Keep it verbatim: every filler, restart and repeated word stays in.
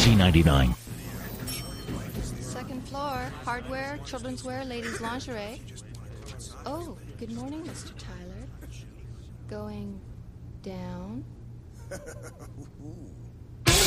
C ninety-nine. Second floor, hardware, children's wear, ladies' lingerie. Oh, good morning, Mister Tyler. Going down?